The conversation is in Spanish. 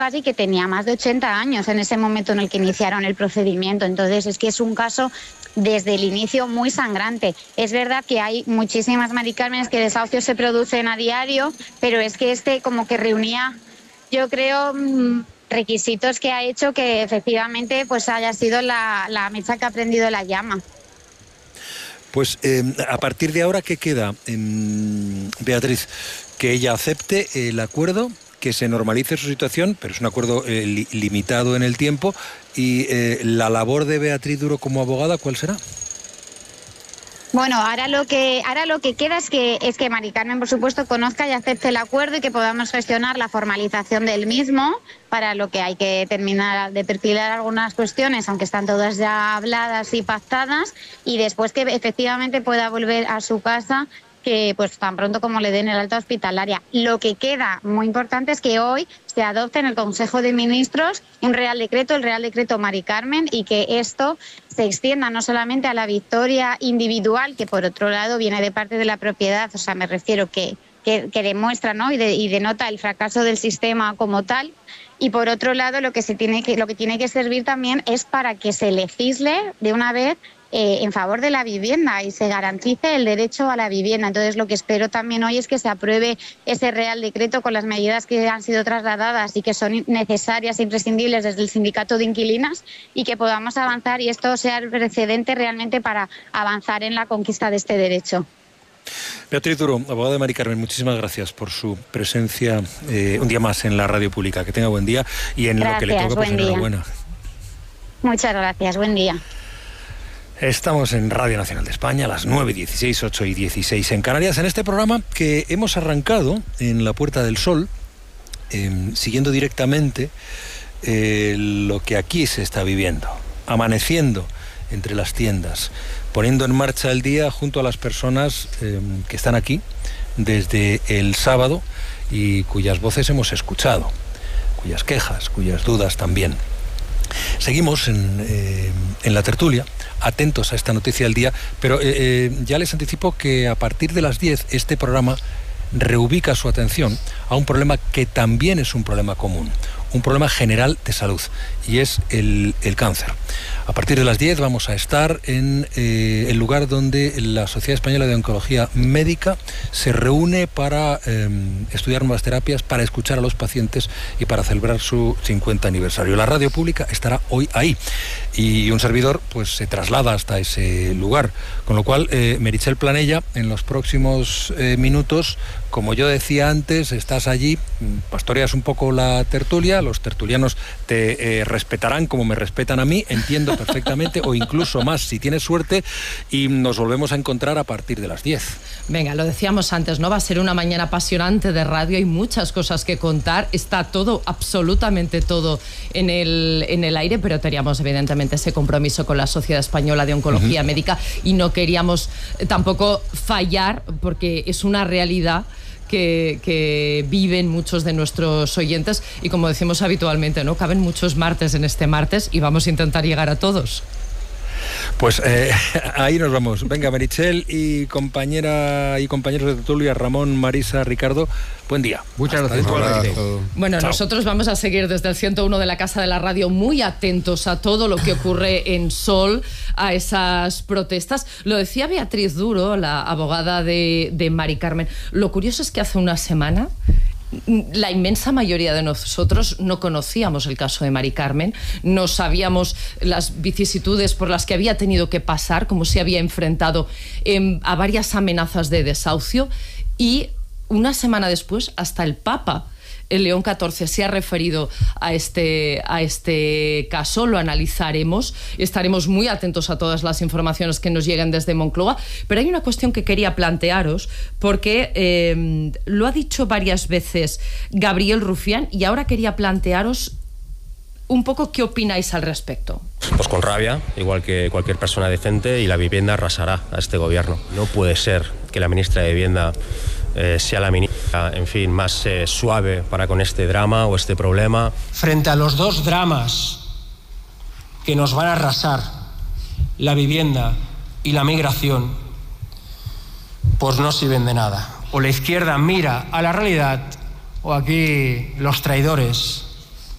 casi que tenía más de 80 años en ese momento en el que iniciaron el procedimiento. Entonces es que es un caso desde el inicio muy sangrante. Es verdad que hay muchísimas Mari Cármenes que desahucios se producen a diario, pero es que este como que reunía, yo creo, requisitos que ha hecho que efectivamente pues haya sido la mecha que ha prendido la llama. Pues a partir de ahora, ¿qué queda, Beatriz? Que ella acepte el acuerdo, que se normalice su situación, pero es un acuerdo limitado en el tiempo. Y la labor de Beatriz Duro como abogada, ¿cuál será? Bueno, ahora lo que queda es que Mari Carmen, por supuesto, conozca y acepte el acuerdo y que podamos gestionar la formalización del mismo, para lo que hay que terminar de perfilar algunas cuestiones, aunque están todas ya habladas y pactadas, y después que efectivamente pueda volver a su casa, que pues tan pronto como le den el alta hospitalaria. Lo que queda muy importante es que hoy se adopte en el Consejo de Ministros un Real Decreto, el Real Decreto Mari Carmen, y que esto se extienda no solamente a la victoria individual, que por otro lado viene de parte de la propiedad, o sea, me refiero que demuestra, ¿no? y denota el fracaso del sistema como tal, y por otro lado lo que tiene que servir también es para que se legisle de una vez en favor de la vivienda y se garantice el derecho a la vivienda. Entonces lo que espero también hoy es que se apruebe ese Real Decreto con las medidas que han sido trasladadas y que son necesarias e imprescindibles desde el Sindicato de Inquilinas, y que podamos avanzar y esto sea el precedente realmente para avanzar en la conquista de este derecho. Beatriz Duro, abogada de Mari Carmen, muchísimas gracias por su presencia un día más en la radio pública. Que tenga buen día y en gracias, lo que le toca, pues enhorabuena. Muchas gracias, buen día. Estamos en Radio Nacional de España a las 9:16, 8:16 en Canarias, en este programa que hemos arrancado en la Puerta del Sol, siguiendo directamente lo que aquí se está viviendo, amaneciendo entre las tiendas, poniendo en marcha el día junto a las personas que están aquí desde el sábado y cuyas voces hemos escuchado, cuyas quejas, cuyas dudas también. Seguimos en la tertulia, atentos a esta noticia del día, pero ya les anticipo que a partir de las 10 este programa reubica su atención a un problema que también es un problema común, un problema general de salud, y es el cáncer. A partir de las 10 vamos a estar en el lugar donde la Sociedad Española de Oncología Médica se reúne para estudiar nuevas terapias, para escuchar a los pacientes y para celebrar su 50 aniversario. La radio pública estará hoy ahí y un servidor pues se traslada hasta ese lugar, con lo cual Meritxell Planella en los próximos minutos, como yo decía antes, estás allí, pastoreas un poco la tertulia, los tertulianos te respetarán como me respetan a mí, entiendo perfectamente, o incluso más si tienes suerte, y nos volvemos a encontrar a partir de las 10. Venga, lo decíamos antes, ¿no? Va a ser una mañana apasionante de radio, hay muchas cosas que contar, está todo, absolutamente todo en el aire, pero teníamos evidentemente ese compromiso con la Sociedad Española de Oncología Médica y no queríamos tampoco fallar, porque es una realidad que viven muchos de nuestros oyentes y, como decimos habitualmente, ¿no? Caben muchos martes en este martes y vamos a intentar llegar a todos. Pues ahí nos vamos. Venga, Meritxell y compañera y compañeros de tertulia, Ramón, Marisa, Ricardo, buen día. Muchas gracias. Bueno, Chao. Nosotros vamos a seguir desde el 101 de la Casa de la Radio muy atentos a todo lo que ocurre en Sol, a esas protestas. Lo decía Beatriz Duro, la abogada de Mari Carmen. Lo curioso es que hace una semana la inmensa mayoría de nosotros no conocíamos el caso de Mari Carmen, no sabíamos las vicisitudes por las que había tenido que pasar, cómo se había enfrentado a varias amenazas de desahucio, y una semana después hasta el Papa, el León XIV, se ha referido a este caso. Lo analizaremos, estaremos muy atentos a todas las informaciones que nos lleguen desde Moncloa, pero hay una cuestión que quería plantearos, porque lo ha dicho varias veces Gabriel Rufián, y ahora quería plantearos un poco qué opináis al respecto. Pues con rabia, igual que cualquier persona decente, y la vivienda arrasará a este gobierno. No puede ser que la ministra de Vivienda sea la ministra, en fin, más suave para con este drama o este problema. Frente a los dos dramas que nos van a arrasar, la vivienda y la migración, pues no sirven de nada. O la izquierda mira a la realidad, o aquí los traidores